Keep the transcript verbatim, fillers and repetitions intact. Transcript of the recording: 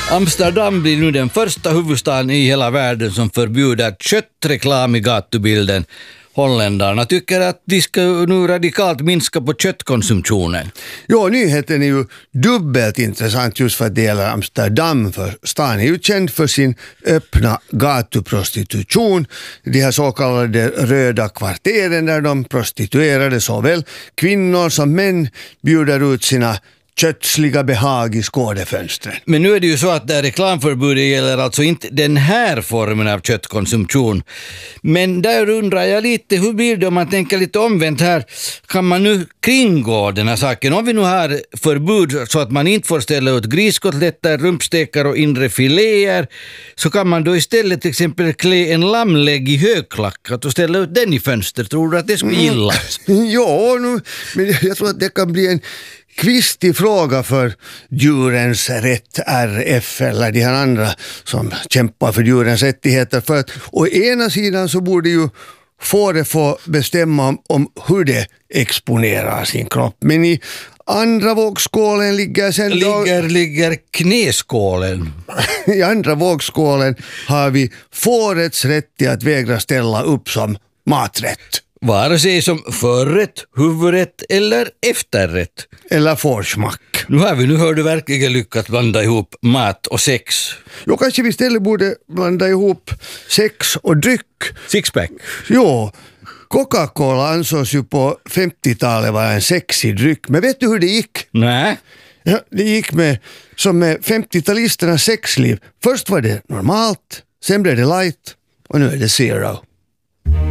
Amsterdam blir nu den första huvudstaden i hela världen som förbjuder köttreklam i gatubilden. Holländarna tycker att de ska nu radikalt minska på köttkonsumtionen. Ja, nyheten är ju dubbelt intressant just för att det gäller Amsterdam, för stan är ju känd för sin öppna gatuprostitution. De här så kallade röda kvarteren där de prostituerade såväl kvinnor som män bjuder ut sina kötsliga behag i skådefönstren. Men nu är det ju så att det reklamförbudet gäller alltså inte den här formen av köttkonsumtion. Men där undrar jag lite, hur blir det om man tänker lite omvänt här? Kan man nu kringgå den här saken? Om vi nu har förbud så att man inte får ställa ut griskotletter, rumpstekar och inre filéer, så kan man då istället till exempel klä en lammlägg i högklackat och ställa ut den i fönster. Tror du att det skulle gillas? Mm. Ja, nu, men jag tror att det kan bli en kvistig fråga för djurens rätt R F eller de här andra som kämpar för djurens rättigheter. För att å ena sidan så borde ju fåret få bestämma om, om hur det exponerar sin kropp. Men i andra vågskålen ligger sen... Ligger, ligger knäskålen. I andra vågskålen har vi fårets rätt till att vägra ställa upp som maträtt. Vare sig som förrätt, huvudrätt eller efterrätt. Eller fårsmack. Nu har vi, nu hör du verkligen lyckats blanda ihop mat och sex. Jo, kanske vi istället borde blanda ihop sex och dryck. Sixpack. Jo, Coca-Cola ansågs ju på femtiotalet vara en sexig dryck. Men vet du hur det gick? Nej. Ja, det gick med, som med femtiotalisternas sexliv. Först var det normalt, sen blev det light och nu är det zero.